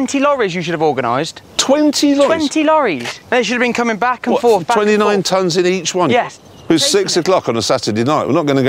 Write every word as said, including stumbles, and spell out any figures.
twenty lorries you should have organised. twenty lorries? twenty lorries. They should have been coming back and what, forth, back twenty-nine and forth. tonnes in each one? Yes. It was six o'clock on a Saturday night. We're not going to go